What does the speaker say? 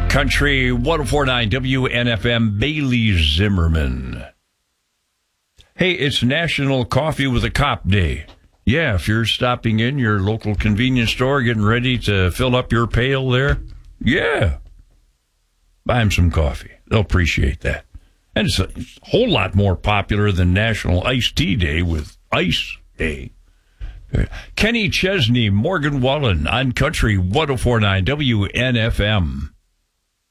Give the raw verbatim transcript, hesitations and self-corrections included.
Country one oh four point nine W N F M, Bailey Zimmerman. Hey, it's National Coffee with a Cop Day. Yeah, if you're stopping in your local convenience store, getting ready to fill up your pail there, yeah, buy them some coffee. They'll appreciate that. And it's a whole lot more popular than National Iced Tea Day with Ice Day. Kenny Chesney, Morgan Wallen on Country one oh four point nine W N F M.